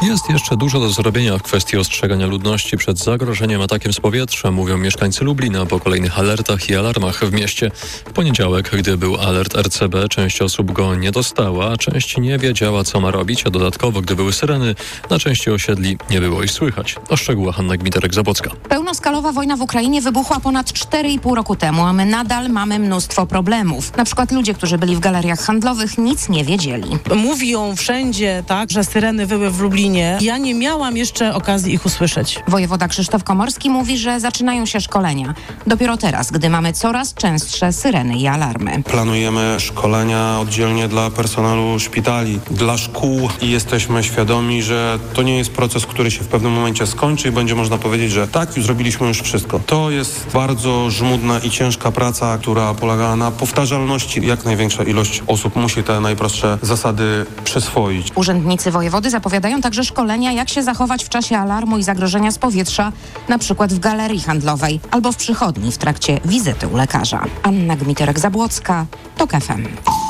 Jest jeszcze dużo do zrobienia w kwestii ostrzegania ludności przed zagrożeniem atakiem z powietrza, mówią mieszkańcy Lublina po kolejnych alertach i alarmach w mieście. W poniedziałek, gdy był alert RCB, część osób go nie dostała, a część nie wiedziała, co ma robić, a dodatkowo, gdy były syreny, na części osiedli nie było ich słychać. O szczegółach Anna Gmiterek-Zabłocka. Pełnoskalowa wojna w Ukrainie wybuchła ponad 4,5 roku temu, a my nadal mamy mnóstwo problemów. Na przykład ludzie, którzy byli w galeriach handlowych, nic nie wiedzieli. Mówią wszędzie, tak, że syreny były w Lublinie. Ja nie miałam jeszcze okazji ich usłyszeć. Wojewoda Krzysztof Komorski mówi, że zaczynają się szkolenia. Dopiero teraz, gdy mamy coraz częstsze syreny i alarmy. Planujemy szkolenia oddzielnie dla personelu szpitali, dla szkół i jesteśmy świadomi, że to nie jest proces, który się w pewnym momencie skończy i będzie można powiedzieć, że tak, już zrobiliśmy już wszystko. To jest bardzo żmudna i ciężka praca, która polega na powtarzalności. Jak największa ilość osób musi te najprostsze zasady przyswoić. Urzędnicy wojewody zapowiadają także szkolenia, jak się zachować w czasie alarmu i zagrożenia z powietrza, na przykład w galerii handlowej albo w przychodni w trakcie wizyty u lekarza. Anna Gmiterek-Zabłocka, TOK FM.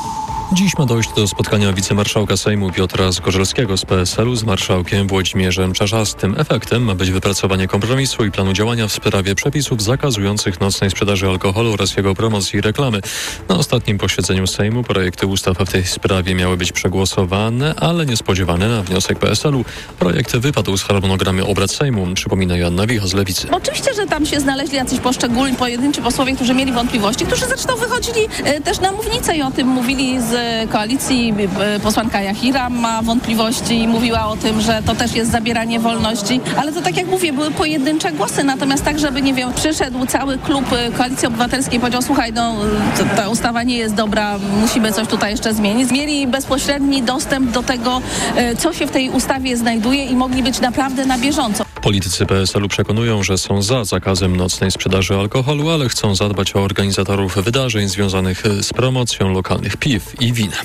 Dziś ma dojść do spotkania wicemarszałka Sejmu Piotra Zgorzelskiego z PSL-u z marszałkiem Włodzimierzem Czarzastym. Efektem ma być wypracowanie kompromisu i planu działania w sprawie przepisów zakazujących nocnej sprzedaży alkoholu oraz jego promocji i reklamy. Na ostatnim posiedzeniu Sejmu projekty ustaw w tej sprawie miały być przegłosowane, ale niespodziewane na wniosek PSL-u projekt wypadł z harmonogramu obrad Sejmu, przypomina Joanna Wicha z Lewicy. Oczywiście, że tam się znaleźli jacyś poszczególni, pojedynczy posłowie, którzy mieli wątpliwości, którzy zresztą wychodzili też na mównicę i o tym mówili z koalicji. Posłanka Jachira ma wątpliwości i mówiła o tym, że to też jest zabieranie wolności, ale to tak jak mówię, były pojedyncze głosy, natomiast tak, żeby nie wiem, przyszedł cały klub Koalicji Obywatelskiej i powiedział, słuchaj, no ta ustawa nie jest dobra, musimy coś tutaj jeszcze zmienić. Mieli bezpośredni dostęp do tego, co się w tej ustawie znajduje i mogli być naprawdę na bieżąco. Politycy PSL-u przekonują, że są za zakazem nocnej sprzedaży alkoholu, ale chcą zadbać o organizatorów wydarzeń związanych z promocją lokalnych piw i win.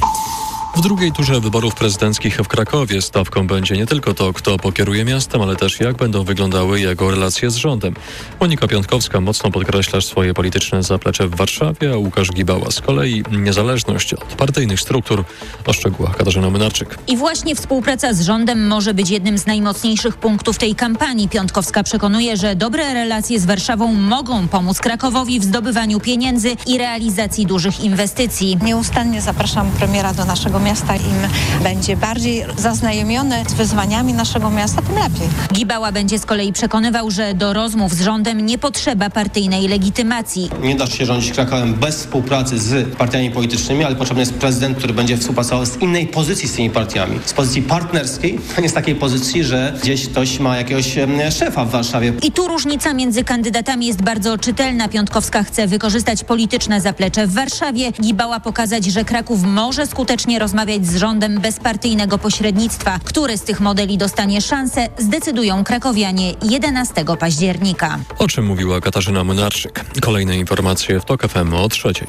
W drugiej turze wyborów prezydenckich w Krakowie stawką będzie nie tylko to, kto pokieruje miastem, ale też jak będą wyglądały jego relacje z rządem. Monika Piątkowska mocno podkreśla swoje polityczne zaplecze w Warszawie, a Łukasz Gibała z kolei niezależność od partyjnych struktur. O szczegółach Katarzyna Mynarczyk. I właśnie współpraca z rządem może być jednym z najmocniejszych punktów tej kampanii. Piątkowska przekonuje, że dobre relacje z Warszawą mogą pomóc Krakowowi w zdobywaniu pieniędzy i realizacji dużych inwestycji. Nieustannie zapraszam premiera do naszego miasta. Im będzie bardziej zaznajomiony z wyzwaniami naszego miasta, tym lepiej. Gibała będzie z kolei przekonywał, że do rozmów z rządem nie potrzeba partyjnej legitymacji. Nie da się rządzić Krakowem bez współpracy z partiami politycznymi, ale potrzebny jest prezydent, który będzie współpracował z innej pozycji z tymi partiami. Z pozycji partnerskiej, a nie z takiej pozycji, że gdzieś ktoś ma jakiegoś szefa w Warszawie. I tu różnica między kandydatami jest bardzo czytelna. Piątkowska chce wykorzystać polityczne zaplecze w Warszawie. Gibała pokazać, że Kraków może skutecznie rozmawiać z rządem bez partyjnego pośrednictwa. Który z tych modeli dostanie szansę, zdecydują krakowianie 11 października. O czym mówiła Katarzyna Mynarczyk. Kolejne informacje w TOK FM o 3:00.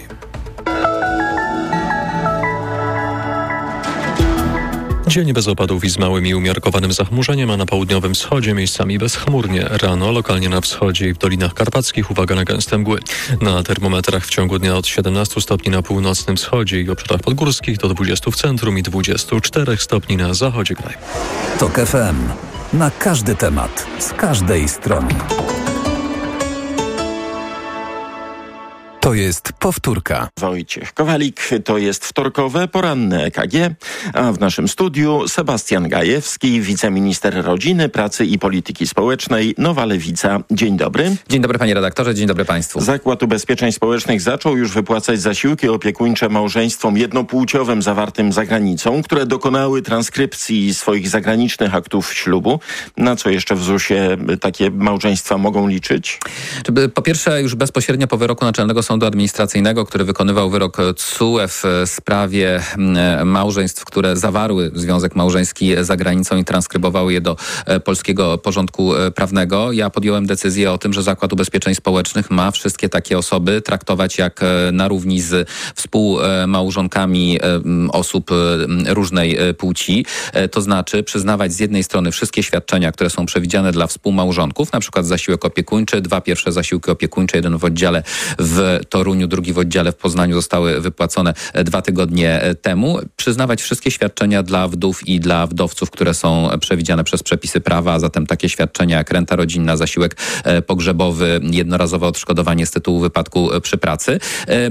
Dzień bez opadów i z małym i umiarkowanym zachmurzeniem, a na południowym wschodzie miejscami bezchmurnie. Rano lokalnie na wschodzie i w Dolinach Karpackich uwaga na gęste mgły. Na termometrach w ciągu dnia od 17 stopni na północnym wschodzie i obszarach podgórskich do 20 w centrum i 24 stopni na zachodzie kraju. TOK FM. Na każdy temat, z każdej strony. To jest powtórka. Wojciech Kowalik, to jest wtorkowe poranne EKG, a w naszym studiu Sebastian Gajewski, wiceminister rodziny, pracy i polityki społecznej, Nowa Lewica. Dzień dobry. Dzień dobry panie redaktorze, dzień dobry państwu. Zakład Ubezpieczeń Społecznych zaczął już wypłacać zasiłki opiekuńcze małżeństwom jednopłciowym zawartym za granicą, które dokonały transkrypcji swoich zagranicznych aktów ślubu. Na co jeszcze w ZUS-ie takie małżeństwa mogą liczyć? Po pierwsze, już bezpośrednio po wyroku Naczelnego Sądu Administracyjnego, który wykonywał wyrok TSUE w sprawie małżeństw, które zawarły związek małżeński za granicą i transkrybowały je do polskiego porządku prawnego. Ja podjąłem decyzję o tym, że Zakład Ubezpieczeń Społecznych ma wszystkie takie osoby traktować jak na równi z współmałżonkami osób różnej płci. To znaczy przyznawać z jednej strony wszystkie świadczenia, które są przewidziane dla współmałżonków, na przykład zasiłek opiekuńczy, 2 pierwsze zasiłki opiekuńcze, jeden w oddziale w Toruniu, drugi w oddziale w Poznaniu zostały wypłacone 2 tygodnie temu. Przyznawać wszystkie świadczenia dla wdów i dla wdowców, które są przewidziane przez przepisy prawa, a zatem takie świadczenia jak renta rodzinna, zasiłek pogrzebowy, jednorazowe odszkodowanie z tytułu wypadku przy pracy.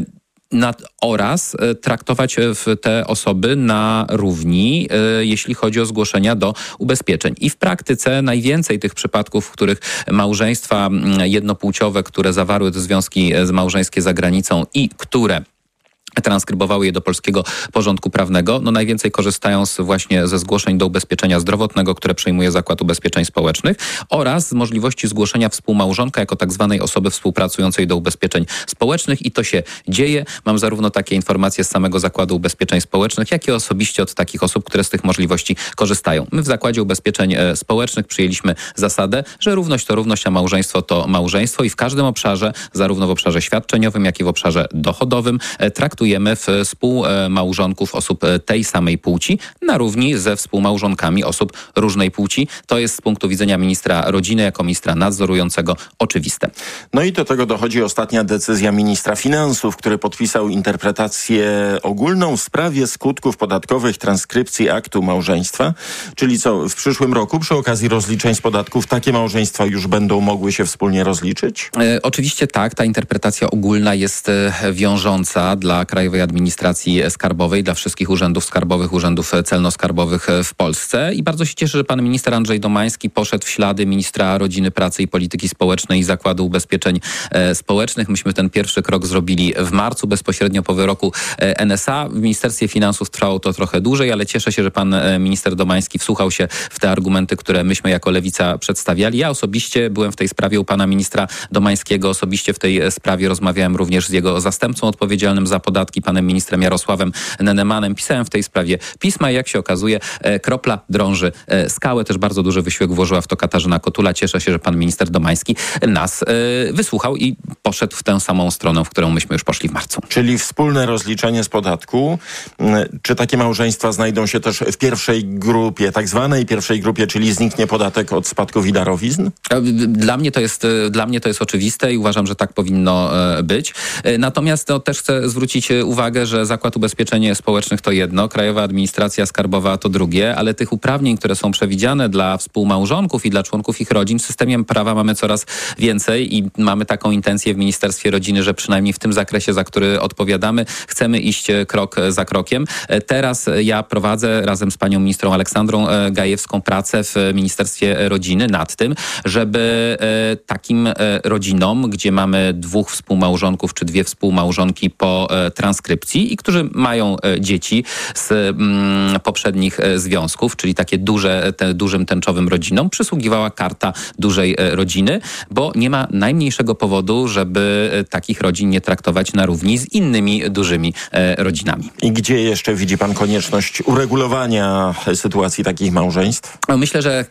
Oraz traktować te osoby na równi, jeśli chodzi o zgłoszenia do ubezpieczeń. I w praktyce najwięcej tych przypadków, w których małżeństwa jednopłciowe, które zawarły te związki małżeńskie za granicą i które transkrybowały je do polskiego porządku prawnego, najwięcej korzystają właśnie ze zgłoszeń do ubezpieczenia zdrowotnego, które przejmuje Zakład Ubezpieczeń Społecznych, oraz z możliwości zgłoszenia współmałżonka jako tak zwanej osoby współpracującej do ubezpieczeń społecznych i to się dzieje. Mam zarówno takie informacje z samego Zakładu Ubezpieczeń Społecznych, jak i osobiście od takich osób, które z tych możliwości korzystają. My w Zakładzie Ubezpieczeń Społecznych przyjęliśmy zasadę, że równość to równość, a małżeństwo to małżeństwo i w każdym obszarze, zarówno w obszarze świadczeniowym, jak i w obszarze dochodowym, traktujemy współmałżonków osób tej samej płci na równi ze współmałżonkami osób różnej płci. To jest z punktu widzenia ministra rodziny jako ministra nadzorującego oczywiste. No i do tego dochodzi ostatnia decyzja ministra finansów, który podpisał interpretację ogólną w sprawie skutków podatkowych transkrypcji aktu małżeństwa. Czyli co, w przyszłym roku przy okazji rozliczeń z podatków takie małżeństwa już będą mogły się wspólnie rozliczyć? Oczywiście tak. Ta interpretacja ogólna jest wiążąca dla Krajowej Administracji Skarbowej, dla wszystkich urzędów skarbowych, urzędów celno-skarbowych w Polsce. I bardzo się cieszę, że pan minister Andrzej Domański poszedł w ślady ministra Rodziny, Pracy i Polityki Społecznej i Zakładu Ubezpieczeń Społecznych. Myśmy ten pierwszy krok zrobili w marcu, bezpośrednio po wyroku NSA. W Ministerstwie Finansów trwało to trochę dłużej, ale cieszę się, że pan minister Domański wsłuchał się w te argumenty, które myśmy jako Lewica przedstawiali. Ja osobiście byłem w tej sprawie u pana ministra Domańskiego. Osobiście w tej sprawie rozmawiałem również z jego zastępcą odpowiedzialnym za podatki, panem ministrem Jarosławem Nenemanem. Pisałem w tej sprawie pisma i jak się okazuje, kropla drąży skałę. Też bardzo duży wysiłek włożyła w to Katarzyna Kotula. Cieszę się, że pan minister Domański nas wysłuchał i poszedł w tę samą stronę, w którą myśmy już poszli w marcu. Czyli wspólne rozliczenie z podatku. Czy takie małżeństwa znajdą się też w pierwszej grupie, tak zwanej pierwszej grupie, czyli zniknie podatek od spadków i darowizn? Dla mnie to jest oczywiste i uważam, że tak powinno być. Natomiast też chcę zwrócić uwagę, że Zakład Ubezpieczeń Społecznych to jedno, Krajowa Administracja Skarbowa to drugie, ale tych uprawnień, które są przewidziane dla współmałżonków i dla członków ich rodzin w systemie prawa mamy coraz więcej i mamy taką intencję w Ministerstwie Rodziny, że przynajmniej w tym zakresie, za który odpowiadamy, chcemy iść krok za krokiem. Teraz ja prowadzę razem z panią ministrą Aleksandrą Gajewską pracę w Ministerstwie Rodziny nad tym, żeby takim rodzinom, gdzie mamy 2 współmałżonków czy 2 współmałżonki po transkrypcji i którzy mają dzieci z poprzednich związków, czyli takie dużym tęczowym rodzinom, przysługiwała karta dużej rodziny, bo nie ma najmniejszego powodu, żeby takich rodzin nie traktować na równi z innymi dużymi rodzinami. I gdzie jeszcze widzi pan konieczność uregulowania sytuacji takich małżeństw? Myślę, że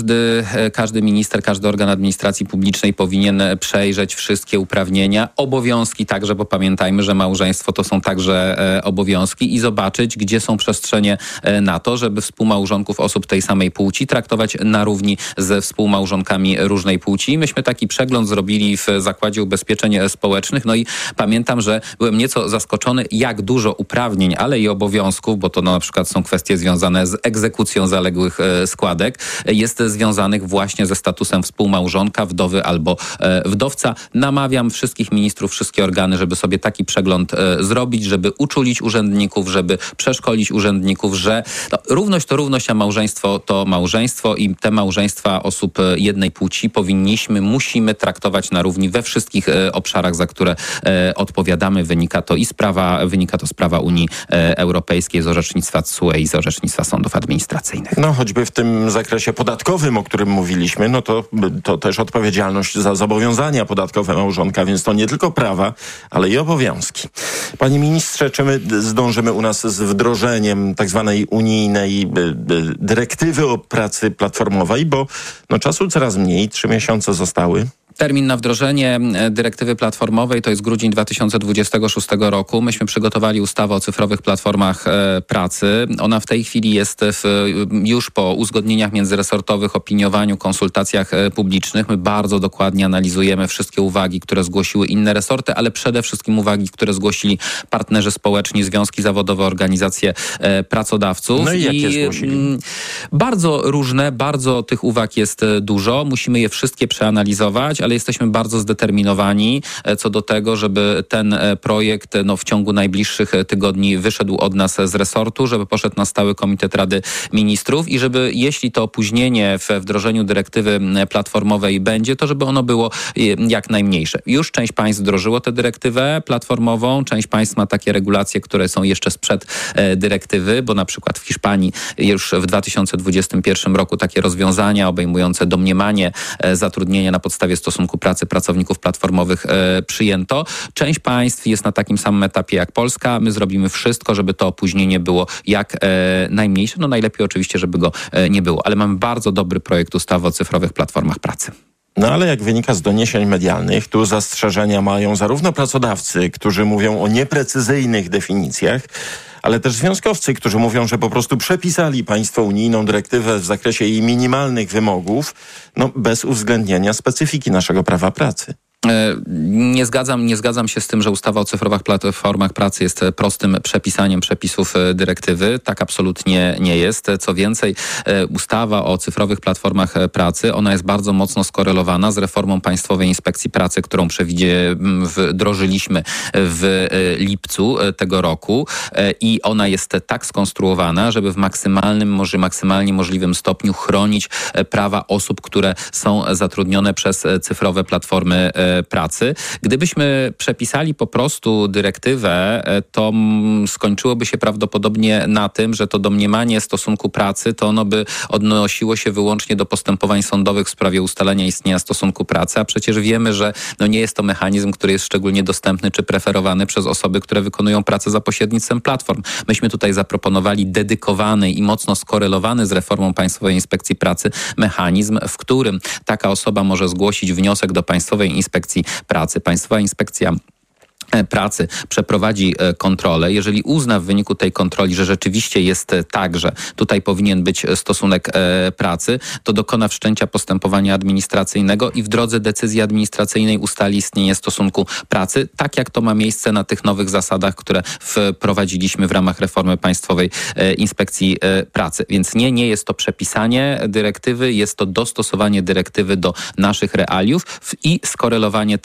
każdy minister, każdy organ administracji publicznej powinien przejrzeć wszystkie uprawnienia, obowiązki także, bo pamiętajmy, że małżeństwo to są także obowiązki i zobaczyć, gdzie są przestrzenie na to, żeby współmałżonków osób tej samej płci traktować na równi ze współmałżonkami różnej płci. Myśmy taki przegląd zrobili w Zakładzie Ubezpieczeń Społecznych, no i pamiętam, że byłem nieco zaskoczony, jak dużo uprawnień, ale i obowiązków, bo to na przykład są kwestie związane z egzekucją zaległych składek, jest związanych właśnie ze statusem współmałżonka, wdowy albo wdowca. Namawiam wszystkich ministrów, wszystkie organy, żeby sobie taki przegląd zrobić, żeby uczulić urzędników, żeby przeszkolić urzędników, że równość to równość, a małżeństwo to małżeństwo i te małżeństwa osób jednej płci musimy traktować na równi we wszystkich obszarach, za które odpowiadamy. Wynika to z prawa Unii Europejskiej, z orzecznictwa TSUE i z orzecznictwa sądów administracyjnych. No choćby w tym zakresie podatkowym, o którym mówiliśmy, no to też odpowiedzialność za zobowiązania podatkowe małżonka, więc to nie tylko prawa, ale i obowiązki. Panie ministrze, czy my zdążymy u nas z wdrożeniem tak zwanej unijnej dyrektywy o pracy platformowej, bo czasu coraz mniej, 3 miesiące zostały. Termin na wdrożenie dyrektywy platformowej to jest grudzień 2026 roku. Myśmy przygotowali ustawę o cyfrowych platformach pracy. Ona w tej chwili jest już po uzgodnieniach międzyresortowych, opiniowaniu, konsultacjach publicznych. My bardzo dokładnie analizujemy wszystkie uwagi, które zgłosiły inne resorty, ale przede wszystkim uwagi, które zgłosili partnerzy społeczni, związki zawodowe, organizacje pracodawców. No i jakie zgłosili? Bardzo różne, bardzo tych uwag jest dużo. Musimy je wszystkie przeanalizować, ale jesteśmy bardzo zdeterminowani co do tego, żeby ten projekt w ciągu najbliższych tygodni wyszedł od nas z resortu, żeby poszedł na stały komitet Rady Ministrów i żeby, jeśli to opóźnienie w wdrożeniu dyrektywy platformowej będzie, to żeby ono było jak najmniejsze. Już część państw wdrożyło tę dyrektywę platformową, część państw ma takie regulacje, które są jeszcze sprzed dyrektywy, bo na przykład w Hiszpanii już w 2021 roku takie rozwiązania obejmujące domniemanie zatrudnienia na podstawie stosunku pracy pracowników platformowych przyjęto. Część państw jest na takim samym etapie jak Polska. My zrobimy wszystko, żeby to opóźnienie było jak najmniejsze. No najlepiej oczywiście, żeby go nie było, ale mamy bardzo dobry projekt ustawy o cyfrowych platformach pracy. No ale jak wynika z doniesień medialnych, tu zastrzeżenia mają zarówno pracodawcy, którzy mówią o nieprecyzyjnych definicjach, ale też związkowcy, którzy mówią, że po prostu przepisali państwo unijną dyrektywę w zakresie jej minimalnych wymogów, bez uwzględnienia specyfiki naszego prawa pracy. Nie zgadzam się z tym, że ustawa o cyfrowych platformach pracy jest prostym przepisaniem przepisów dyrektywy. Tak absolutnie nie jest. Co więcej, ustawa o cyfrowych platformach pracy, ona jest bardzo mocno skorelowana z reformą Państwowej Inspekcji Pracy, którą wdrożyliśmy w lipcu tego roku i ona jest tak skonstruowana, żeby w maksymalnie możliwym stopniu chronić prawa osób, które są zatrudnione przez cyfrowe platformy pracy. Gdybyśmy przepisali po prostu dyrektywę, to skończyłoby się prawdopodobnie na tym, że to domniemanie stosunku pracy, to ono by odnosiło się wyłącznie do postępowań sądowych w sprawie ustalenia istnienia stosunku pracy, a przecież wiemy, że nie jest to mechanizm, który jest szczególnie dostępny czy preferowany przez osoby, które wykonują pracę za pośrednictwem platform. Myśmy tutaj zaproponowali dedykowany i mocno skorelowany z reformą Państwowej Inspekcji Pracy mechanizm, w którym taka osoba może zgłosić wniosek do Państwowej Inspekcji Pracy. Państwowa Inspekcja Pracy przeprowadzi kontrolę. Jeżeli uzna w wyniku tej kontroli, że rzeczywiście jest tak, że tutaj powinien być stosunek pracy, to dokona wszczęcia postępowania administracyjnego i w drodze decyzji administracyjnej ustali istnienie stosunku pracy, tak jak to ma miejsce na tych nowych zasadach, które wprowadziliśmy w ramach reformy Państwowej Inspekcji Pracy. Więc nie jest to przepisanie dyrektywy, jest to dostosowanie dyrektywy do naszych realiów i skorelowanie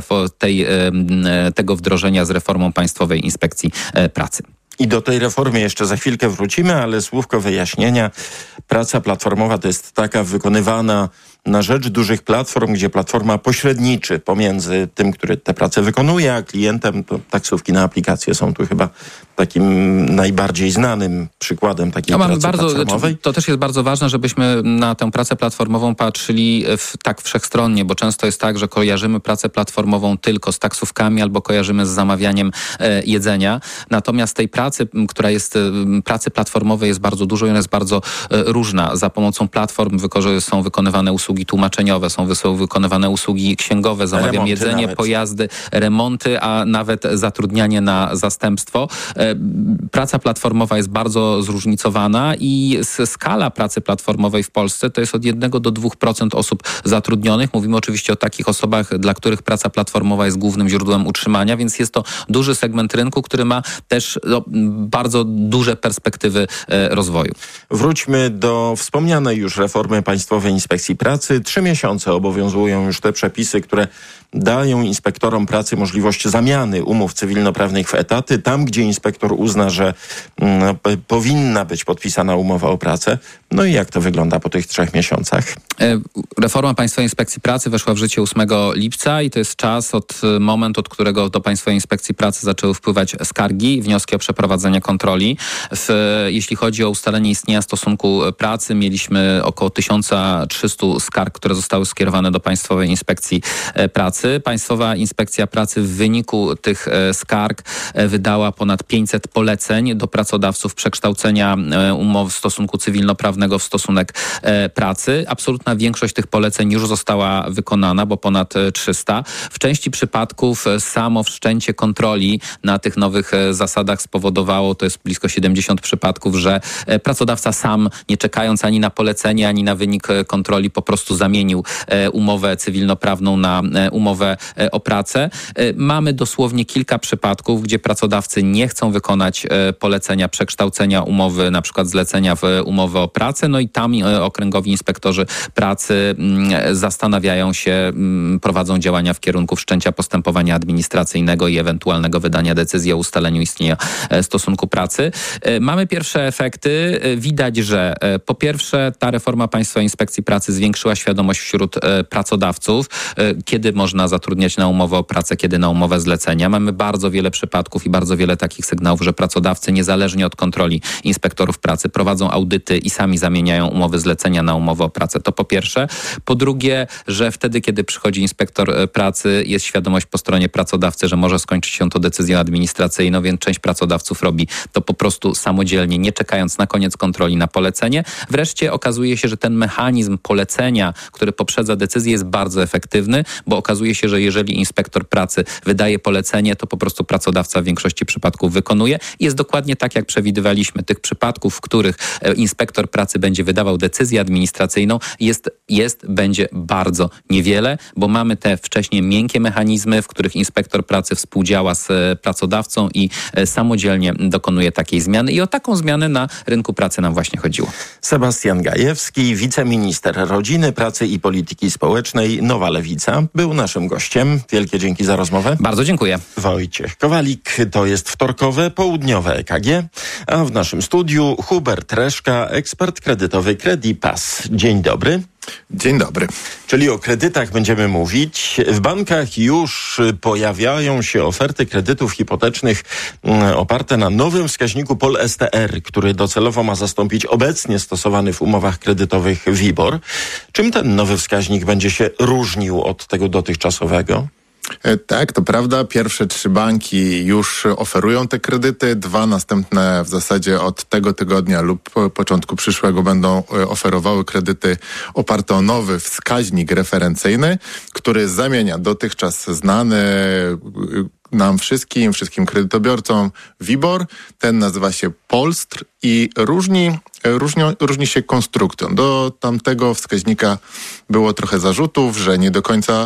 tego wdrożenia z reformą Państwowej Inspekcji Pracy. I do tej reformy jeszcze za chwilkę wrócimy, ale słówko wyjaśnienia. Praca platformowa to jest taka wykonywana na rzecz dużych platform, gdzie platforma pośredniczy pomiędzy tym, który tę pracę wykonuje, a klientem. To taksówki na aplikacje są tu chyba takim najbardziej znanym przykładem takiej pracy platformowej. To też jest bardzo ważne, żebyśmy na tę pracę platformową patrzyli tak wszechstronnie, bo często jest tak, że kojarzymy pracę platformową tylko z taksówkami albo kojarzymy z zamawianiem jedzenia. Natomiast tej pracy platformowej jest bardzo dużo i ona jest bardzo różna. Za pomocą platform są wykonywane usługi tłumaczeniowe, są wykonywane usługi księgowe, zamawiam jedzenie, pojazdy, remonty, a nawet zatrudnianie na zastępstwo. Praca platformowa jest bardzo zróżnicowana i skala pracy platformowej w Polsce to jest od 1 do 2% osób zatrudnionych. Mówimy oczywiście o takich osobach, dla których praca platformowa jest głównym źródłem utrzymania, więc jest to duży segment rynku, który ma też bardzo duże perspektywy rozwoju. Wróćmy do wspomnianej już reformy Państwowej Inspekcji Pracy. 3 miesiące obowiązują już te przepisy, które dają inspektorom pracy możliwość zamiany umów cywilnoprawnych w etaty, tam gdzie inspektor uzna, że powinna być podpisana umowa o pracę. No i jak to wygląda po tych 3 miesiącach? Reforma Państwowej Inspekcji Pracy weszła w życie 8 lipca i to jest czas moment, od którego do Państwowej Inspekcji Pracy zaczęły wpływać skargi, wnioski o przeprowadzenie kontroli. Jeśli chodzi o ustalenie istnienia stosunku pracy, mieliśmy około 1300 skarg, które zostały skierowane do Państwowej Inspekcji Pracy. Państwowa Inspekcja Pracy w wyniku tych skarg wydała ponad 500 poleceń do pracodawców przekształcenia umów stosunku cywilnoprawnego karnego w stosunek pracy. Absolutna większość tych poleceń już została wykonana, bo ponad 300. W części przypadków samo wszczęcie kontroli na tych nowych zasadach spowodowało, to jest blisko 70 przypadków, że pracodawca sam, nie czekając ani na polecenie, ani na wynik kontroli, po prostu zamienił umowę cywilnoprawną na umowę o pracę. Mamy dosłownie kilka przypadków, gdzie pracodawcy nie chcą wykonać polecenia przekształcenia umowy, na przykład zlecenia w umowę o pracę, no i tam okręgowi inspektorzy pracy zastanawiają się, prowadzą działania w kierunku wszczęcia postępowania administracyjnego i ewentualnego wydania decyzji o ustaleniu istnienia stosunku pracy. Mamy pierwsze efekty. Widać, że po pierwsze ta reforma Państwowej Inspekcji Pracy zwiększyła świadomość wśród pracodawców, kiedy można zatrudniać na umowę o pracę, kiedy na umowę zlecenia. Mamy bardzo wiele przypadków i bardzo wiele takich sygnałów, że pracodawcy niezależnie od kontroli inspektorów pracy prowadzą audyty i sami zamieniają umowy zlecenia na umowę o pracę. To po pierwsze. Po drugie, że wtedy, kiedy przychodzi inspektor pracy, jest świadomość po stronie pracodawcy, że może skończyć się to decyzją administracyjną, więc część pracodawców robi to po prostu samodzielnie, nie czekając na koniec kontroli na polecenie. Wreszcie okazuje się, że ten mechanizm polecenia, który poprzedza decyzję, jest bardzo efektywny, bo okazuje się, że jeżeli inspektor pracy wydaje polecenie, to po prostu pracodawca w większości przypadków wykonuje. Jest dokładnie tak, jak przewidywaliśmy. Tych przypadków, w których inspektor pracy będzie wydawał decyzję administracyjną, będzie bardzo niewiele, bo mamy te wcześniej miękkie mechanizmy, w których inspektor pracy współdziała z pracodawcą i samodzielnie dokonuje takiej zmiany. I o taką zmianę na rynku pracy nam właśnie chodziło. Sebastian Gajewski, wiceminister rodziny, pracy i polityki społecznej, Nowa Lewica, był naszym gościem. Wielkie dzięki za rozmowę. Bardzo dziękuję. Wojciech Kowalik, to jest wtorkowe, południowe EKG, a w naszym studiu Hubert Reszka, ekspert kredytowy Credipass. Dzień dobry. Dzień dobry. Czyli o kredytach będziemy mówić. W bankach już pojawiają się oferty kredytów hipotecznych oparte na nowym wskaźniku POL-STR, który docelowo ma zastąpić obecnie stosowany w umowach kredytowych WIBOR. Czym ten nowy wskaźnik będzie się różnił od tego dotychczasowego? Tak, to prawda. Pierwsze 3 banki już oferują te kredyty. 2 następne w zasadzie od tego tygodnia lub początku przyszłego będą oferowały kredyty oparte o nowy wskaźnik referencyjny, który zamienia dotychczas znany nam wszystkim kredytobiorcom WIBOR. Ten nazywa się Polstr i różni się konstrukcją. Do tamtego wskaźnika było trochę zarzutów, że nie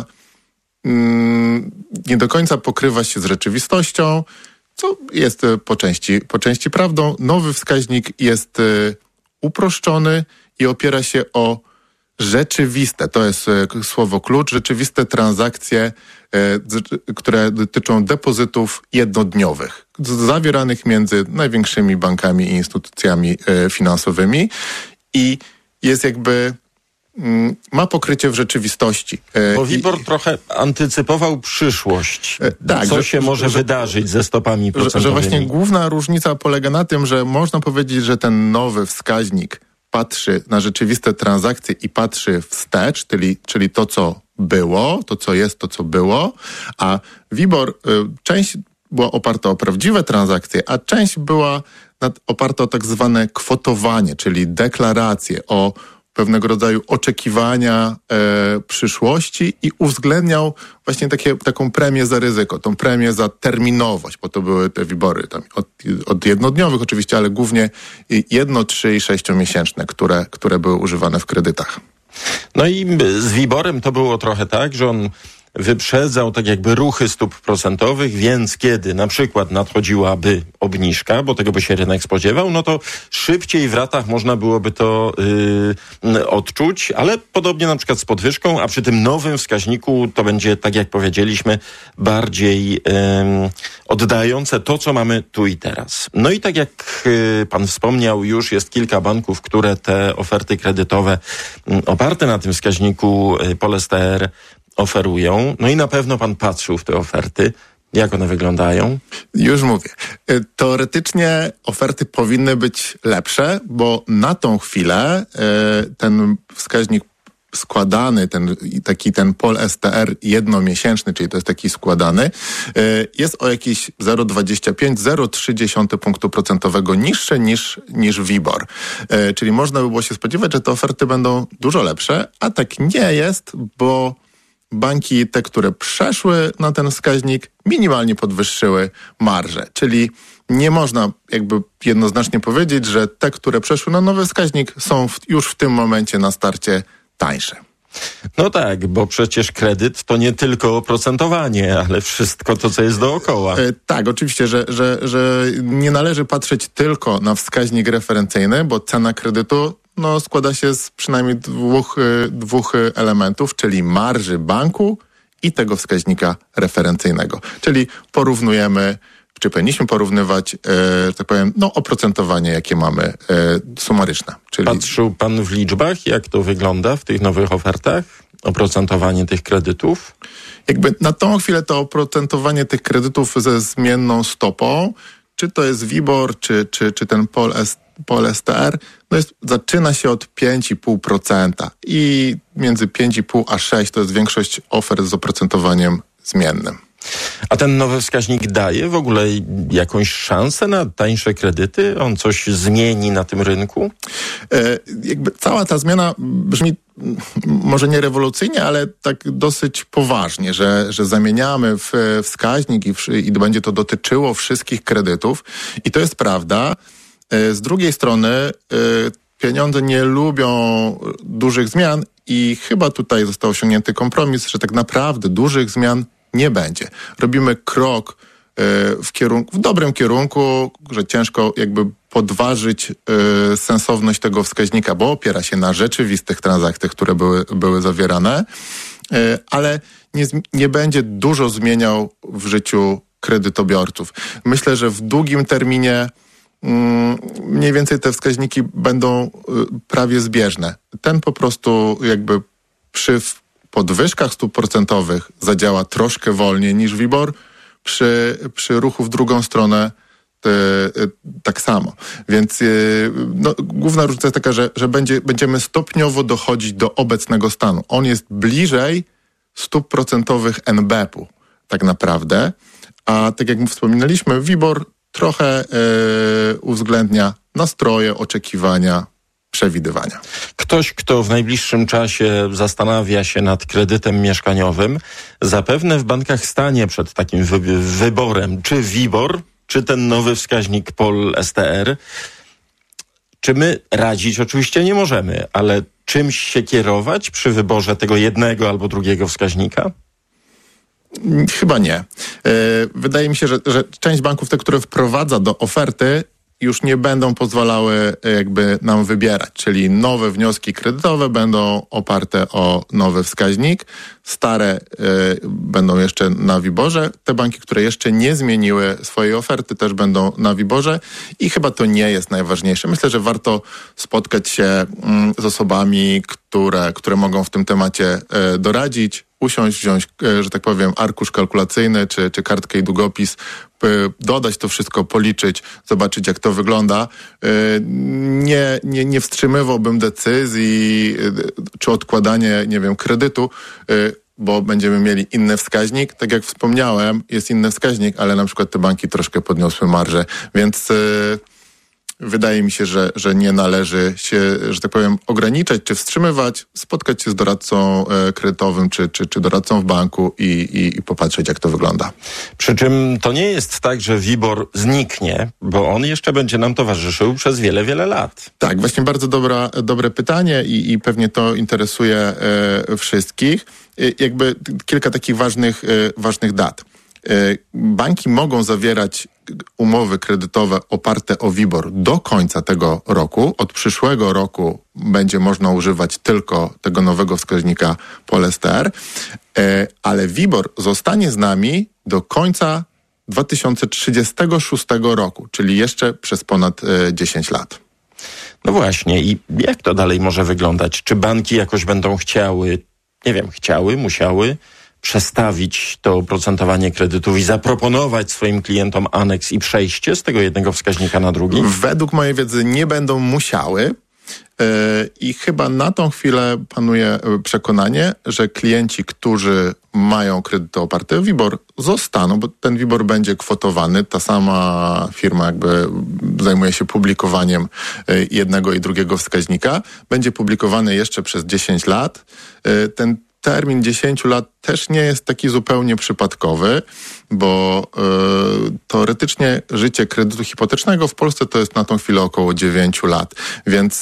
do końca pokrywa się z rzeczywistością, co jest po części prawdą. Nowy wskaźnik jest uproszczony i opiera się o rzeczywiste, to jest słowo klucz, rzeczywiste transakcje, które dotyczą depozytów jednodniowych, zawieranych między największymi bankami i instytucjami finansowymi i jest ma pokrycie w rzeczywistości. Bo WIBOR trochę antycypował przyszłość. Tak, co się może wydarzyć ze stopami procentowymi. Że właśnie główna różnica polega na tym, że można powiedzieć, że ten nowy wskaźnik patrzy na rzeczywiste transakcje i patrzy wstecz, czyli to, co było, to, co jest, to, co było, a WIBOR, część była oparta o prawdziwe transakcje, a część była oparta o tak zwane kwotowanie, czyli deklaracje o pewnego rodzaju oczekiwania przyszłości i uwzględniał właśnie taką premię za ryzyko, tą premię za terminowość, bo to były te WIBORy tam od jednodniowych oczywiście, ale głównie 1-, 3- i 6-miesięczne, które były używane w kredytach. No i z WIBORem to było trochę tak, że on wyprzedzał tak jakby ruchy stóp procentowych, więc kiedy na przykład nadchodziłaby obniżka, bo tego by się rynek spodziewał, no to szybciej w ratach można byłoby to odczuć, ale podobnie na przykład z podwyżką, a przy tym nowym wskaźniku to będzie, tak jak powiedzieliśmy, bardziej oddające to, co mamy tu i teraz. No i tak jak pan wspomniał, już jest kilka banków, które te oferty kredytowe oparte na tym wskaźniku POL-STR oferują. No i na pewno pan patrzył w te oferty. Jak one wyglądają? Już mówię. Teoretycznie oferty powinny być lepsze, bo na tą chwilę ten wskaźnik składany, ten POL STR jednomiesięczny, czyli to jest taki składany, jest o jakieś 0,25-0,3 punktu procentowego niższe niż WIBOR. Czyli można by było się spodziewać, że te oferty będą dużo lepsze, a tak nie jest, bo banki, te, które przeszły na ten wskaźnik, minimalnie podwyższyły marże. Czyli nie można jakby jednoznacznie powiedzieć, że te, które przeszły na nowy wskaźnik, są już w tym momencie na starcie tańsze. No tak, bo przecież kredyt to nie tylko oprocentowanie, ale wszystko to, co jest dookoła. Tak, oczywiście, że nie należy patrzeć tylko na wskaźnik referencyjny, bo cena kredytu składa się z przynajmniej dwóch elementów, czyli marży banku i tego wskaźnika referencyjnego. Czyli powinniśmy porównywać, tak powiem, oprocentowanie, jakie mamy sumaryczne. Czyli... Patrzył pan w liczbach, jak to wygląda w tych nowych ofertach? Oprocentowanie tych kredytów? Jakby na tą chwilę to oprocentowanie tych kredytów ze zmienną stopą, czy to jest WIBOR, czy ten POL STR, zaczyna się od 5,5% i między 5,5 a 6 to jest większość ofert z oprocentowaniem zmiennym. A ten nowy wskaźnik daje w ogóle jakąś szansę na tańsze kredyty? On coś zmieni na tym rynku? Jakby cała ta zmiana brzmi może nie rewolucyjnie, ale tak dosyć poważnie, że zamieniamy wskaźnik i będzie to dotyczyło wszystkich kredytów. I to jest prawda. Z drugiej strony pieniądze nie lubią dużych zmian i chyba tutaj został osiągnięty kompromis, że tak naprawdę dużych zmian nie będzie. Robimy krok w dobrym kierunku, że ciężko jakby podważyć sensowność tego wskaźnika, bo opiera się na rzeczywistych transakcjach, które były zawierane, ale nie będzie dużo zmieniał w życiu kredytobiorców. Myślę, że w długim terminie mniej więcej te wskaźniki będą prawie zbieżne. Ten po prostu jakby przy podwyżkach stóp procentowych zadziała troszkę wolniej niż WIBOR, przy ruchu w drugą stronę tak samo. Więc główna różnica jest taka, że będziemy stopniowo dochodzić do obecnego stanu. On jest bliżej stóp procentowych NBP-u tak naprawdę, a tak jak wspominaliśmy, WIBOR trochę uwzględnia nastroje, oczekiwania, przewidywania. Ktoś, kto w najbliższym czasie zastanawia się nad kredytem mieszkaniowym, zapewne w bankach stanie przed takim wyborem, czy WIBOR, czy ten nowy wskaźnik POL STR. Czy my radzić oczywiście nie możemy, ale czymś się kierować przy wyborze tego jednego albo drugiego wskaźnika? Chyba nie. Wydaje mi się, że część banków, te, które wprowadza do oferty, już nie będą pozwalały jakby nam wybierać, czyli nowe wnioski kredytowe będą oparte o nowy wskaźnik, stare będą jeszcze na WIBORze, te banki, które jeszcze nie zmieniły swojej oferty, też będą na WIBORze i chyba to nie jest najważniejsze. Myślę, że warto spotkać się z osobami, które mogą w tym temacie doradzić, usiąść, wziąć, że tak powiem, arkusz kalkulacyjny czy kartkę i długopis, dodać to wszystko, policzyć, zobaczyć, jak to wygląda. Nie wstrzymywałbym decyzji czy odkładanie, kredytu, bo będziemy mieli inny wskaźnik. Tak jak wspomniałem, jest inny wskaźnik, ale na przykład te banki troszkę podniosły marżę, więc wydaje mi się, że nie należy się, że tak powiem, ograniczać czy wstrzymywać, spotkać się z doradcą kredytowym czy doradcą w banku i popatrzeć, jak to wygląda. Przy czym to nie jest tak, że WIBOR zniknie, bo on jeszcze będzie nam towarzyszył przez wiele, wiele lat. Tak, właśnie bardzo dobre pytanie i pewnie to interesuje wszystkich. Jakby kilka takich ważnych dat. Banki mogą zawierać umowy kredytowe oparte o WIBOR do końca tego roku. Od przyszłego roku będzie można używać tylko tego nowego wskaźnika POL STR, ale WIBOR zostanie z nami do końca 2036 roku, czyli jeszcze przez ponad 10 lat. No właśnie, i jak to dalej może wyglądać? Czy banki jakoś będą musiały przestawić to oprocentowanie kredytów i zaproponować swoim klientom aneks i przejście z tego jednego wskaźnika na drugi? Według mojej wiedzy nie będą musiały. I chyba na tą chwilę panuje przekonanie, że klienci, którzy mają kredyty oparte o WIBOR, zostaną, bo ten WIBOR będzie kwotowany. Ta sama firma jakby zajmuje się publikowaniem jednego i drugiego wskaźnika. Będzie publikowany jeszcze przez 10 lat. Ten termin 10 lat też nie jest taki zupełnie przypadkowy, bo teoretycznie życie kredytu hipotecznego w Polsce to jest na tą chwilę około 9 lat, więc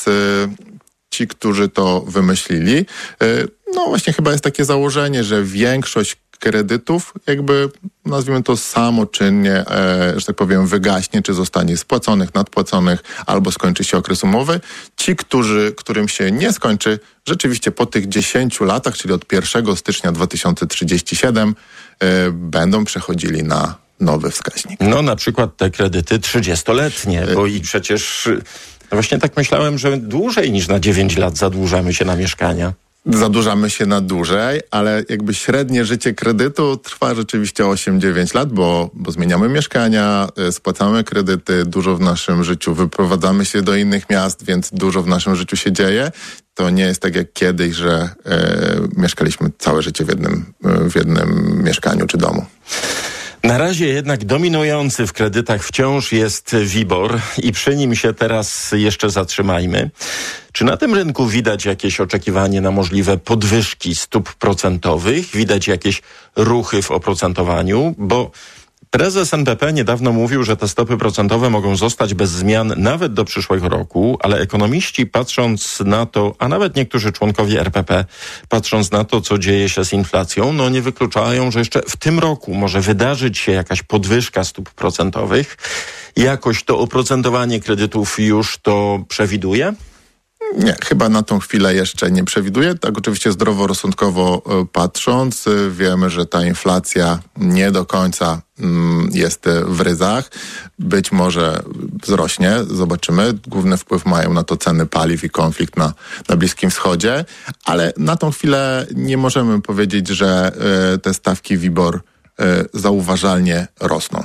ci, którzy to wymyślili, no właśnie chyba jest takie założenie, że większość kredytów jakby, nazwijmy to samoczynnie, że tak powiem, wygaśnie, czy zostanie spłaconych, nadpłaconych, albo skończy się okres umowy. Ci, którym się nie skończy, rzeczywiście po tych 10 latach, czyli od 1 stycznia 2037, będą przechodzili na nowy wskaźnik. No na przykład te kredyty 30-letnie, bo i przecież właśnie tak myślałem, że dłużej niż na 9 lat zadłużamy się na mieszkania. Zadłużamy się na dłużej, ale jakby średnie życie kredytu trwa rzeczywiście 8-9 lat, bo zmieniamy mieszkania, spłacamy kredyty, dużo w naszym życiu, wyprowadzamy się do innych miast, więc dużo w naszym życiu się dzieje. To nie jest tak jak kiedyś, że mieszkaliśmy całe życie w jednym mieszkaniu czy domu. Na razie jednak dominujący w kredytach wciąż jest WIBOR i przy nim się teraz jeszcze zatrzymajmy. Czy na tym rynku widać jakieś oczekiwanie na możliwe podwyżki stóp procentowych? Widać jakieś ruchy w oprocentowaniu? Bo prezes NBP niedawno mówił, że te stopy procentowe mogą zostać bez zmian nawet do przyszłego roku, ale ekonomiści patrząc na to, a nawet niektórzy członkowie RPP patrząc na to, co dzieje się z inflacją, no nie wykluczają, że jeszcze w tym roku może wydarzyć się jakaś podwyżka stóp procentowych. Jakoś to oprocentowanie kredytów już to przewiduje? Nie, chyba na tą chwilę jeszcze nie przewiduję. Tak oczywiście zdroworozsądkowo patrząc, wiemy, że ta inflacja nie do końca jest w ryzach. Być może wzrośnie, zobaczymy. Główny wpływ mają na to ceny paliw i konflikt na Bliskim Wschodzie, ale na tą chwilę nie możemy powiedzieć, że te stawki WIBOR zauważalnie rosną.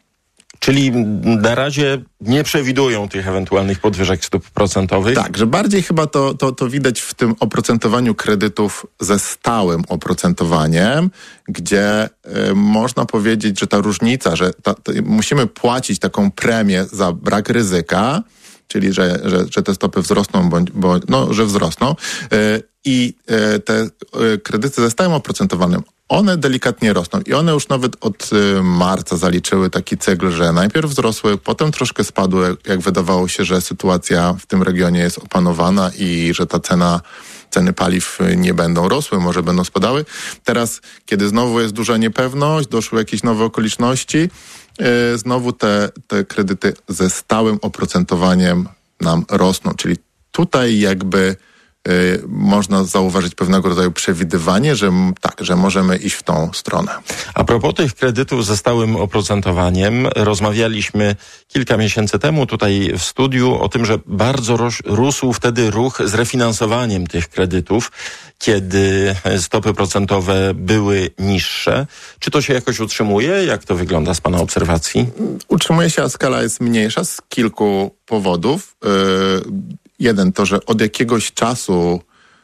Czyli na razie nie przewidują tych ewentualnych podwyżek stóp procentowych? Tak, że bardziej chyba to widać w tym oprocentowaniu kredytów ze stałym oprocentowaniem, gdzie można powiedzieć, że ta różnica, że musimy płacić taką premię za brak ryzyka, czyli że te stopy wzrosną, że wzrosną i te kredyty ze stałym oprocentowaniem, one delikatnie rosną i one już nawet od marca zaliczyły taki cykl, że najpierw wzrosły, potem troszkę spadły, jak wydawało się, że sytuacja w tym regionie jest opanowana i że ta ceny paliw nie będą rosły, może będą spadały. Teraz, kiedy znowu jest duża niepewność, doszły jakieś nowe okoliczności, znowu te kredyty ze stałym oprocentowaniem nam rosną, czyli tutaj jakby można zauważyć pewnego rodzaju przewidywanie, że możemy iść w tą stronę. A propos tych kredytów ze stałym oprocentowaniem, rozmawialiśmy kilka miesięcy temu tutaj w studiu o tym, że bardzo rósł wtedy ruch z refinansowaniem tych kredytów, kiedy stopy procentowe były niższe. Czy to się jakoś utrzymuje? Jak to wygląda z Pana obserwacji? Utrzymuje się, a skala jest mniejsza z kilku powodów. Jeden to, że od jakiegoś czasu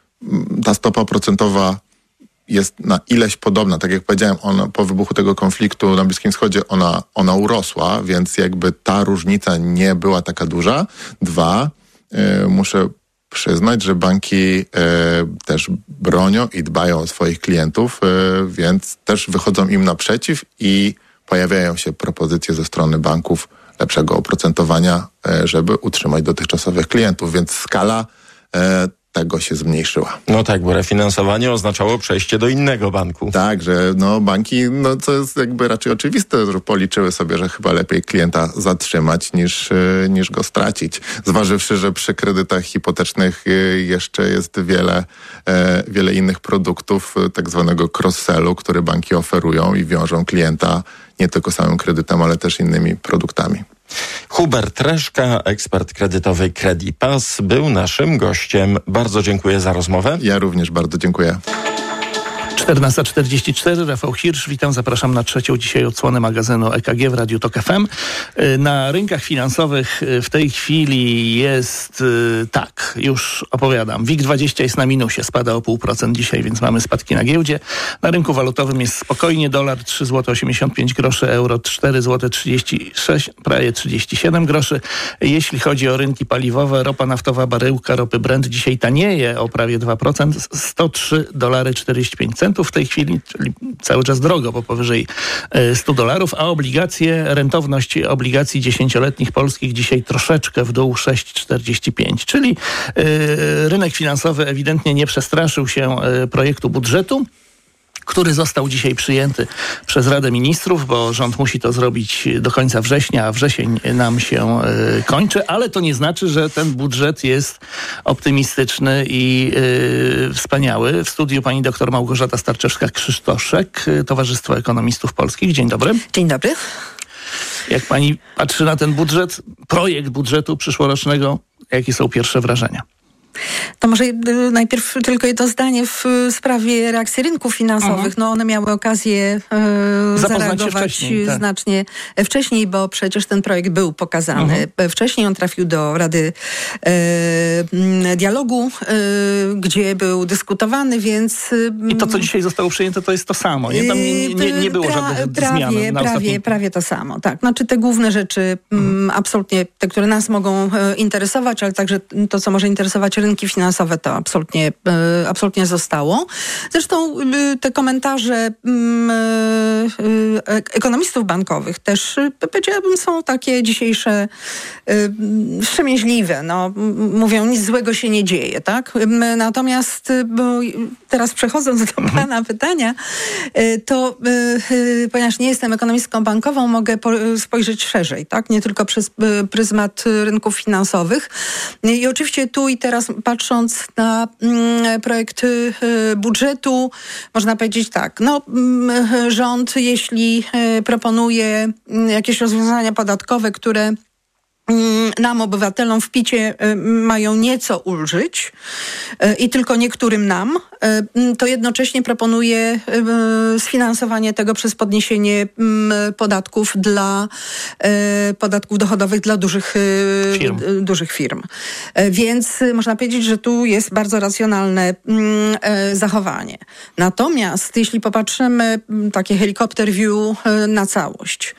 ta stopa procentowa jest na ileś podobna. Tak jak powiedziałem, po wybuchu tego konfliktu na Bliskim Wschodzie ona urosła, więc jakby ta różnica nie była taka duża. Dwa, muszę przyznać, że banki też bronią i dbają o swoich klientów, więc też wychodzą im naprzeciw i pojawiają się propozycje ze strony banków lepszego oprocentowania, żeby utrzymać dotychczasowych klientów, więc skala tego się zmniejszyła. No tak, bo refinansowanie oznaczało przejście do innego banku. Tak, że banki, co jest jakby raczej oczywiste, że policzyły sobie, że chyba lepiej klienta zatrzymać niż go stracić. Zważywszy, że przy kredytach hipotecznych jeszcze jest wiele innych produktów, tak zwanego cross-sellu, które banki oferują i wiążą klienta nie tylko samym kredytem, ale też innymi produktami. Hubert Reszka, ekspert kredytowy Credipass, był naszym gościem. Bardzo dziękuję za rozmowę. Ja również bardzo dziękuję. 14:44, Rafał Hirsch, witam, zapraszam na trzecią dzisiaj odsłonę magazynu EKG w Radiu Tok FM. Na rynkach finansowych w tej chwili jest tak, już opowiadam, WIG20 jest na minusie, spada o 0,5% dzisiaj, więc mamy spadki na giełdzie. Na rynku walutowym jest spokojnie, dolar 3,85 zł, euro 4,36 zł, prawie 37 groszy. Jeśli chodzi o rynki paliwowe, ropa naftowa, baryłka ropy Brent dzisiaj tanieje o prawie 2%, $103,45 w tej chwili, czyli cały czas drogo, bo powyżej $100, a obligacje, rentowność obligacji 10-letnich polskich dzisiaj troszeczkę w dół, 6,45, czyli rynek finansowy ewidentnie nie przestraszył się projektu budżetu, który został dzisiaj przyjęty przez Radę Ministrów, bo rząd musi to zrobić do końca września, a wrzesień nam się kończy, ale to nie znaczy, że ten budżet jest optymistyczny i wspaniały. W studiu pani doktor Małgorzata Starczewska-Krzysztoszek, Towarzystwo Ekonomistów Polskich. Dzień dobry. Dzień dobry. Jak pani patrzy na ten budżet, projekt budżetu przyszłorocznego, jakie są pierwsze wrażenia? To może najpierw tylko jedno zdanie w sprawie reakcji rynków finansowych. No one miały okazję zareagować znacznie wcześniej, bo przecież ten projekt był pokazany. Wcześniej on trafił do Rady Dialogu, gdzie był dyskutowany, więc... I to, co dzisiaj zostało przyjęte, to jest to samo. Nie, tam nie było żadnych zmian. Prawie to samo, tak. Znaczy te główne rzeczy, absolutnie te, które nas mogą interesować, ale także to, co może interesować rynki finansowe, to absolutnie zostało. Zresztą te komentarze ekonomistów bankowych też, powiedziałabym, są takie dzisiejsze wstrzemięźliwe. No, mówią, nic złego się nie dzieje, tak? Natomiast, bo teraz przechodząc do pana pytania, to ponieważ nie jestem ekonomistką bankową, mogę spojrzeć szerzej, tak? Nie tylko przez pryzmat rynków finansowych. I oczywiście tu i teraz patrząc na projekt budżetu, można powiedzieć tak, no rząd, jeśli proponuje jakieś rozwiązania podatkowe, które nam, obywatelom w PiS-cie mają nieco ulżyć i tylko niektórym nam, to jednocześnie proponuje sfinansowanie tego przez podniesienie podatków dochodowych dla dużych firm. Więc można powiedzieć, że tu jest bardzo racjonalne zachowanie. Natomiast jeśli popatrzymy takie helikopter view na całość,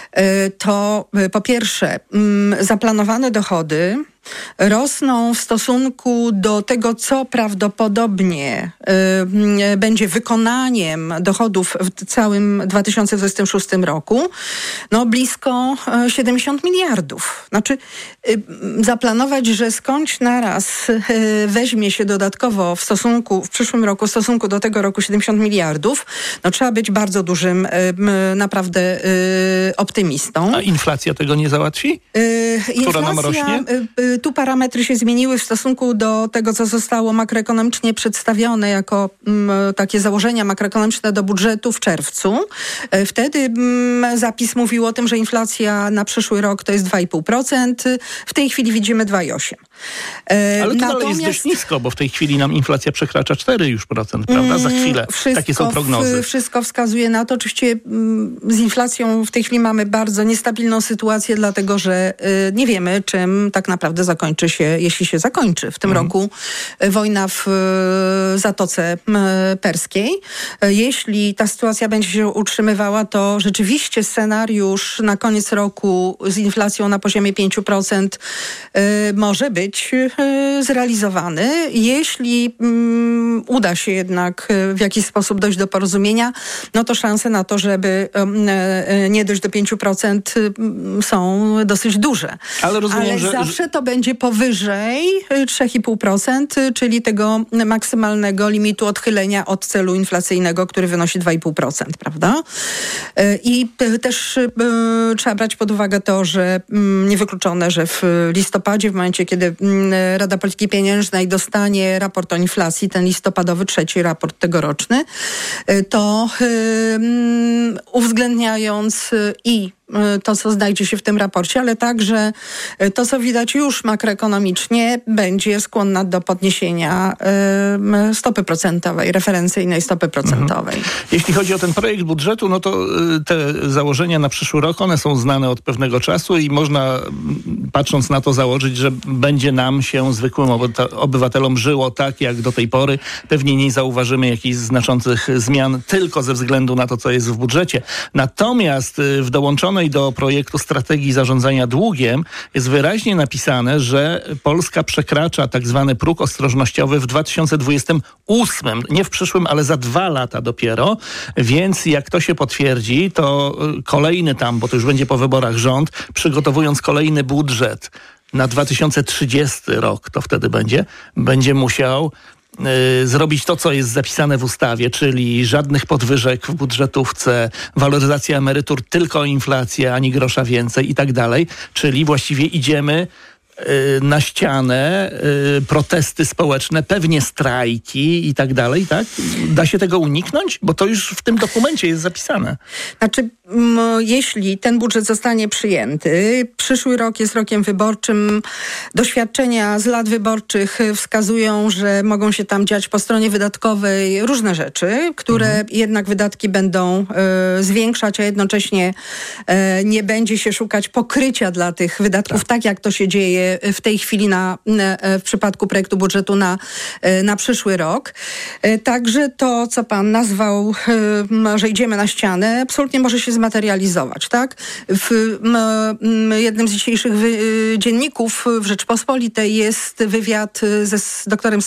to po pierwsze zaplanowane dochody rosną w stosunku do tego, co prawdopodobnie będzie wykonaniem dochodów w całym 2026 roku, no blisko 70 miliardów. Znaczy zaplanować, że skądś naraz weźmie się dodatkowo w przyszłym roku w stosunku do tego roku 70 miliardów, no trzeba być bardzo dużym naprawdę optymistą. A inflacja tego nie załatwi? Która nam rośnie? Tu parametry się zmieniły w stosunku do tego, co zostało makroekonomicznie przedstawione jako takie założenia makroekonomiczne do budżetu w czerwcu. Wtedy zapis mówił o tym, że inflacja na przyszły rok to jest 2,5%. W tej chwili widzimy 2,8%. Ale to dalej jest dość nisko, bo w tej chwili nam inflacja przekracza 4%, prawda? Za chwilę. Takie są prognozy. Wszystko wskazuje na to. Oczywiście z inflacją w tej chwili mamy bardzo niestabilną sytuację, dlatego że nie wiemy, czym tak naprawdę zakończy się, jeśli się zakończy w tym roku wojna w Zatoce Perskiej. Jeśli ta sytuacja będzie się utrzymywała, to rzeczywiście scenariusz na koniec roku z inflacją na poziomie 5% może być zrealizowany. Jeśli uda się jednak w jakiś sposób dojść do porozumienia, no to szanse na to, żeby nie dojść do 5% są dosyć duże. Ale rozumiem, że zawsze to będzie powyżej 3,5%, czyli tego maksymalnego limitu odchylenia od celu inflacyjnego, który wynosi 2,5%, prawda? I też trzeba brać pod uwagę to, że niewykluczone, że w listopadzie, w momencie, kiedy Rada Polityki Pieniężnej dostanie raport o inflacji, ten listopadowy, 3. raport tegoroczny, to uwzględniając i to, co znajdzie się w tym raporcie, ale także to, co widać już makroekonomicznie, będzie skłonna do podniesienia stopy procentowej, referencyjnej stopy procentowej. Jeśli chodzi o ten projekt budżetu, no to te założenia na przyszły rok, one są znane od pewnego czasu i można, patrząc na to, założyć, że będzie nam się, zwykłym obywatelom, żyło tak, jak do tej pory. Pewnie nie zauważymy jakichś znaczących zmian tylko ze względu na to, co jest w budżecie. Natomiast w dołączonej do projektu strategii zarządzania długiem jest wyraźnie napisane, że Polska przekracza tak zwany próg ostrożnościowy w 2028. Nie w przyszłym, ale za 2 lata dopiero. Więc jak to się potwierdzi, to kolejny tam, bo to już będzie po wyborach rząd, przygotowując kolejny budżet na 2030 rok, to wtedy będzie musiał zrobić to, co jest zapisane w ustawie, czyli żadnych podwyżek w budżetówce, waloryzacja emerytur, tylko inflacja, ani grosza więcej i tak dalej. Czyli właściwie idziemy na ścianę, protesty społeczne, pewnie strajki i tak dalej, tak? Da się tego uniknąć? Bo to już w tym dokumencie jest zapisane. Znaczy, jeśli ten budżet zostanie przyjęty, przyszły rok jest rokiem wyborczym. Doświadczenia z lat wyborczych wskazują, że mogą się tam dziać po stronie wydatkowej różne rzeczy, które jednak wydatki będą zwiększać, a jednocześnie nie będzie się szukać pokrycia dla tych wydatków, tak jak to się dzieje w tej chwili w przypadku projektu budżetu na przyszły rok. Także to, co pan nazwał, że idziemy na ścianę, absolutnie może się zmaterializować, tak? W jednym z dzisiejszych dzienników w Rzeczpospolitej jest wywiad z doktorem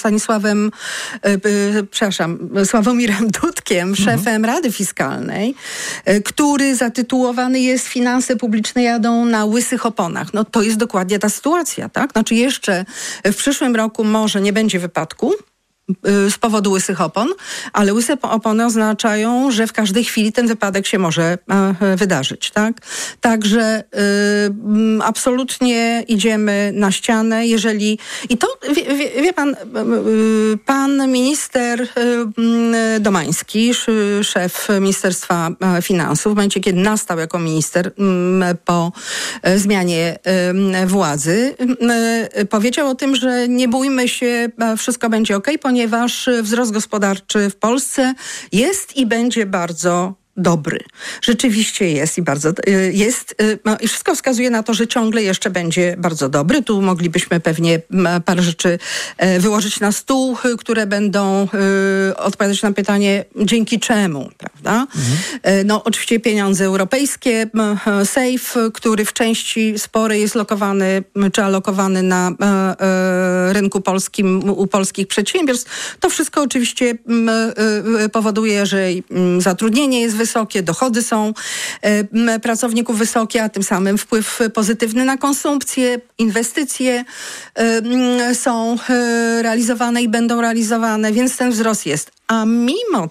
Sławomirem Dudkiem, szefem Rady Fiskalnej, który zatytułowany jest "Finanse publiczne jadą na łysych oponach". No to jest dokładnie ta sytuacja, tak? Znaczy jeszcze w przyszłym roku może nie będzie wypadku z powodu łysych opon, ale łyse opony oznaczają, że w każdej chwili ten wypadek się może wydarzyć, tak? Także absolutnie idziemy na ścianę, jeżeli... I to, wie pan, pan minister Domański, szef Ministerstwa Finansów, w momencie, kiedy nastał jako minister po zmianie władzy, powiedział o tym, że nie bójmy się, wszystko będzie okej, ponieważ wzrost gospodarczy w Polsce jest i będzie bardzo dobry. Rzeczywiście jest i bardzo jest. I wszystko wskazuje na to, że ciągle jeszcze będzie bardzo dobry. Tu moglibyśmy pewnie parę rzeczy wyłożyć na stół, które będą odpowiadać na pytanie, dzięki czemu, prawda? No oczywiście pieniądze europejskie, SAFE, który w części sporej jest lokowany czy alokowany na rynku polskim u polskich przedsiębiorstw. To wszystko oczywiście powoduje, że zatrudnienie jest wysokie, dochody są pracowników wysokie, a tym samym wpływ pozytywny na konsumpcję, inwestycje są realizowane i będą realizowane, więc ten wzrost jest. A mimo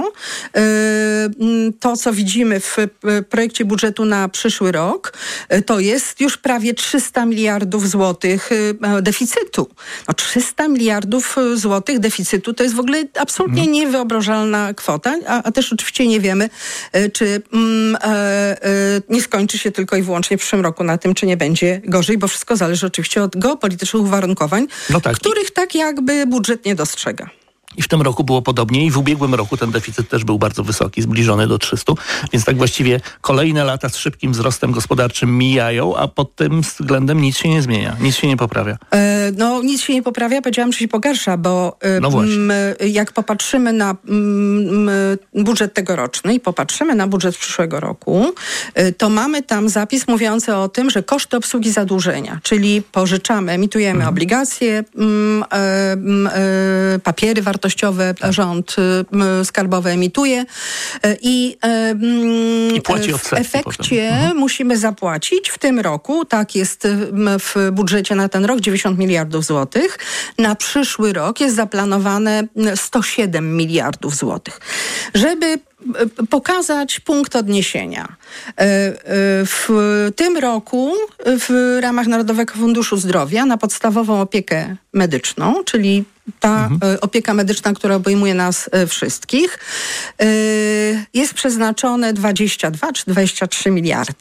to, co widzimy w projekcie budżetu na przyszły rok, to jest już prawie 300 miliardów złotych deficytu. No 300 miliardów złotych deficytu to jest w ogóle absolutnie niewyobrażalna kwota, a też oczywiście nie wiemy, czy nie skończy się tylko i wyłącznie w przyszłym roku na tym, czy nie będzie gorzej, bo wszystko zależy oczywiście od geopolitycznych uwarunkowań, których tak jakby budżet nie dostrzega. I w tym roku było podobnie i w ubiegłym roku ten deficyt też był bardzo wysoki, zbliżony do 300, więc tak właściwie kolejne lata z szybkim wzrostem gospodarczym mijają, a pod tym względem nic się nie zmienia, nic się nie poprawia. No nic się nie poprawia, powiedziałam, że się pogarsza, bo jak popatrzymy na budżet tegoroczny i popatrzymy na budżet przyszłego roku, to mamy tam zapis mówiący o tym, że koszty obsługi zadłużenia, czyli pożyczamy, emitujemy obligacje, papiery wartościowe, rząd skarbowy emituje i płaci w efekcie musimy zapłacić w tym roku, tak jest w budżecie na ten rok, 90 miliardów złotych. Na przyszły rok jest zaplanowane 107 miliardów złotych. Żeby pokazać punkt odniesienia. W tym roku w ramach Narodowego Funduszu Zdrowia na podstawową opiekę medyczną, czyli ta opieka medyczna, która obejmuje nas wszystkich, jest przeznaczone 22 czy 23 miliardy.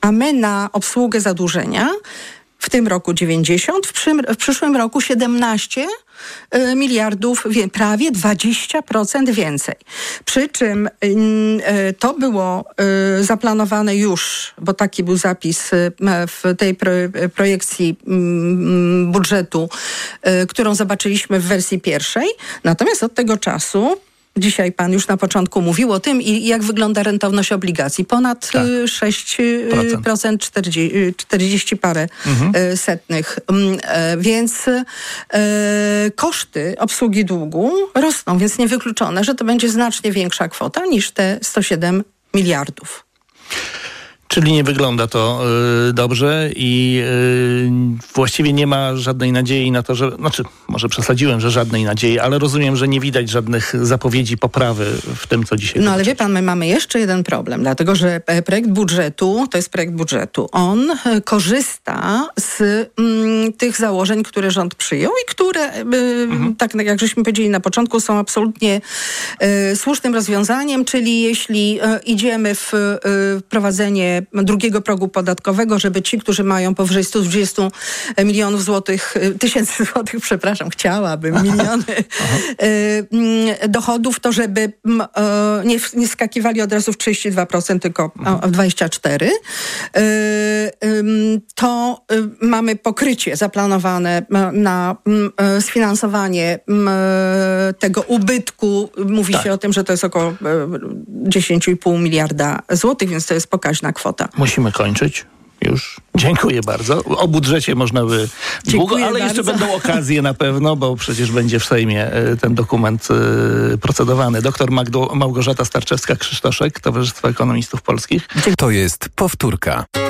a my na obsługę zadłużenia w tym roku 90, w przyszłym roku 17 miliardów, prawie 20% więcej. Przy czym to było zaplanowane już, bo taki był zapis w tej projekcji budżetu, którą zobaczyliśmy w wersji pierwszej. Natomiast od tego czasu dzisiaj pan już na początku mówił o tym, i jak wygląda rentowność obligacji. Ponad 6%, 40 parę setnych. Więc koszty obsługi długu rosną, więc niewykluczone, że to będzie znacznie większa kwota niż te 107 miliardów. Czyli nie wygląda to dobrze i właściwie nie ma żadnej nadziei na to, że... Znaczy, może przesadziłem, że żadnej nadziei, ale rozumiem, że nie widać żadnych zapowiedzi poprawy w tym, co dzisiaj... No ale wie pan, my mamy jeszcze jeden problem, dlatego że projekt budżetu, to jest projekt budżetu, on korzysta z tych założeń, które rząd przyjął i które, tak jak żeśmy powiedzieli na początku, są absolutnie słusznym rozwiązaniem, czyli jeśli idziemy w prowadzenie drugiego progu podatkowego, żeby ci, którzy mają powyżej 120 milionów złotych, tysięcy złotych, chciałabym miliony dochodów, to żeby nie skakiwali od razu w 32%, tylko w 24%. To mamy pokrycie zaplanowane na sfinansowanie tego ubytku. Mówi się o tym, że to jest około 10,5 miliarda złotych, więc to jest pokaźna kwota. Musimy kończyć. Już. Dziękuję bardzo. O budżecie można by długo, ale jeszcze będą okazje na pewno, bo przecież będzie w Sejmie ten dokument procedowany. Doktor Małgorzata Starczewska-Krzysztoszek, Towarzystwo Ekonomistów Polskich. To jest powtórka.